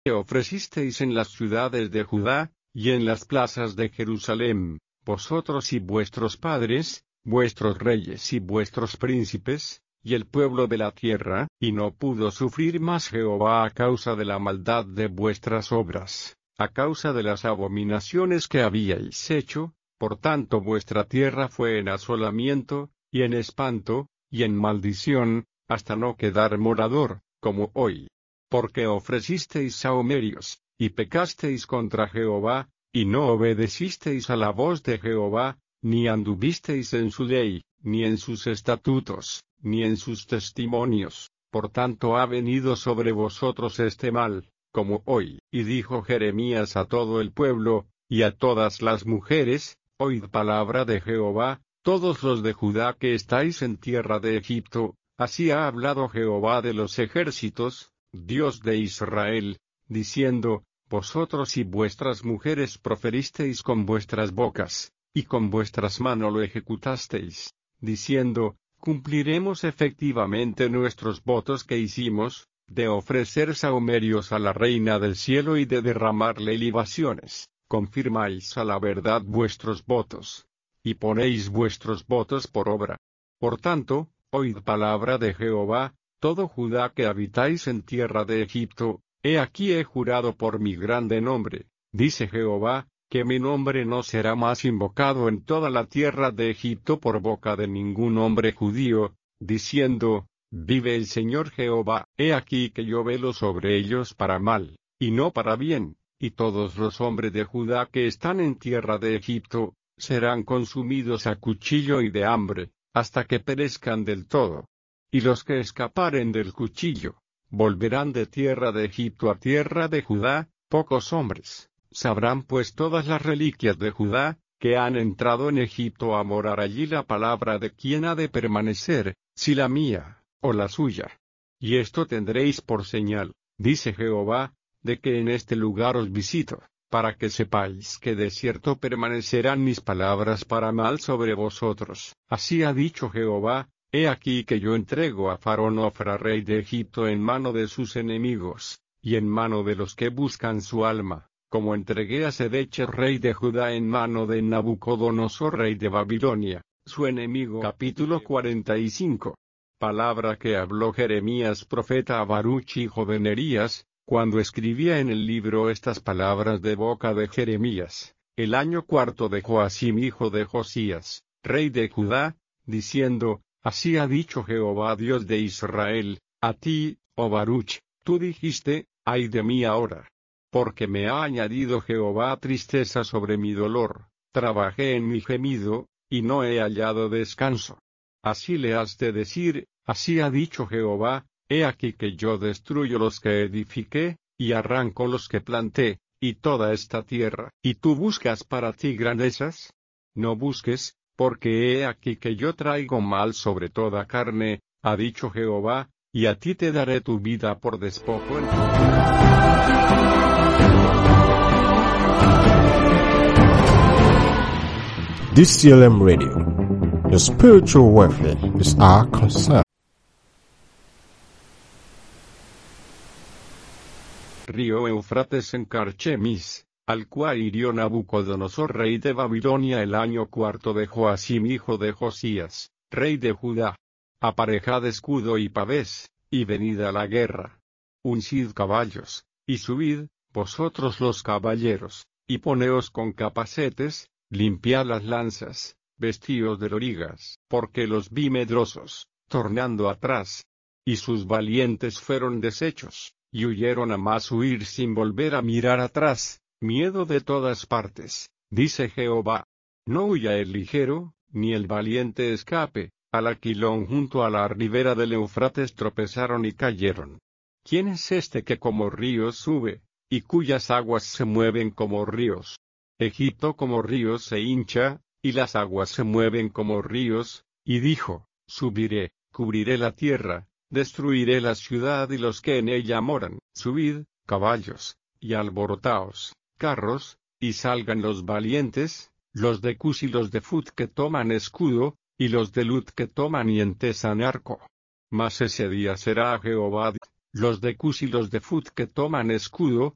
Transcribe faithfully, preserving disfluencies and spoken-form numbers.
que ofrecisteis en las ciudades de Judá, y en las plazas de Jerusalem, vosotros y vuestros padres, vuestros reyes y vuestros príncipes, y el pueblo de la tierra, y no pudo sufrir más Jehová a causa de la maldad de vuestras obras, a causa de las abominaciones que habíais hecho, por tanto vuestra tierra fue en asolamiento, y en espanto, y en maldición, hasta no quedar morador, como hoy. Porque ofrecisteis sahumerios, y pecasteis contra Jehová, y no obedecisteis a la voz de Jehová, ni anduvisteis en su ley, ni en sus estatutos, ni en sus testimonios, por tanto ha venido sobre vosotros este mal, como hoy. Y dijo Jeremías a todo el pueblo, y a todas las mujeres, oíd palabra de Jehová, todos los de Judá que estáis en tierra de Egipto, así ha hablado Jehová de los ejércitos, Dios de Israel, diciendo, vosotros y vuestras mujeres proferisteis con vuestras bocas, y con vuestras manos lo ejecutasteis, diciendo, cumpliremos efectivamente nuestros votos que hicimos, de ofrecer sahumerios a la reina del cielo y de derramarle libaciones, confirmáis a la verdad vuestros votos, y ponéis vuestros votos por obra. Por tanto, oíd palabra de Jehová, todo Judá que habitáis en tierra de Egipto, he aquí he jurado por mi grande nombre, dice Jehová, que mi nombre no será más invocado en toda la tierra de Egipto por boca de ningún hombre judío, diciendo, vive el Señor Jehová, he aquí que yo velo sobre ellos para mal, y no para bien, y todos los hombres de Judá que están en tierra de Egipto, serán consumidos a cuchillo y de hambre, hasta que perezcan del todo. Y los que escaparen del cuchillo, volverán de tierra de Egipto a tierra de Judá, pocos hombres. Sabrán pues todas las reliquias de Judá, que han entrado en Egipto a morar allí la palabra de quién ha de permanecer, si la mía, o la suya. Y esto tendréis por señal, dice Jehová, de que en este lugar os visito, para que sepáis que de cierto permanecerán mis palabras para mal sobre vosotros. Así ha dicho Jehová, he aquí que yo entrego a Faraón Ofra rey de Egipto en mano de sus enemigos, y en mano de los que buscan su alma, como entregué a Sedeche rey de Judá en mano de Nabucodonosor rey de Babilonia, su enemigo. Capítulo cuarenta y cinco. Palabra que habló Jeremías profeta a Baruch hijo de Nerías, cuando escribía en el libro estas palabras de boca de Jeremías, el año cuarto de Joacim hijo de Josías, rey de Judá, diciendo, así ha dicho Jehová Dios de Israel, a ti, oh Baruch, tú dijiste, ay de mí ahora. Porque me ha añadido Jehová tristeza sobre mi dolor, trabajé en mi gemido, y no he hallado descanso. Así le has de decir, así ha dicho Jehová, he aquí que yo destruyo los que edifiqué, y arranco los que planté, y toda esta tierra. ¿Y tú buscas para ti grandezas? No busques, porque he aquí que yo traigo mal sobre toda carne, ha dicho Jehová, y a ti te daré tu vida por despojo en D C L M Radio. Your spiritual welfare is our concern. Río Eufrates en Carchemis, al cual hirió Nabucodonosor rey de Babilonia el año cuarto de Joacim hijo de Josías, rey de Judá. Aparejad escudo y pavés, y venid a la guerra. Uncid caballos, y subid, vosotros los caballeros, y poneos con capacetes, limpiad las lanzas, vestíos de lorigas, porque los vi medrosos, tornando atrás. Y sus valientes fueron deshechos, y huyeron a más huir sin volver a mirar atrás, miedo de todas partes, dice Jehová. No huya el ligero, ni el valiente escape. Al Aquilón junto a la ribera del Eufrates tropezaron y cayeron. ¿Quién es este que como ríos sube, y cuyas aguas se mueven como ríos? Egipto como ríos se hincha, y las aguas se mueven como ríos, y dijo, subiré, cubriré la tierra, destruiré la ciudad y los que en ella moran. Subid, caballos, y alborotaos, carros, y salgan los valientes, los de Cus y los de Fut que toman escudo, y los de Lut que toman y entesan arco. Mas ese día será Jehová, los de Cus y los de Fut que toman escudo,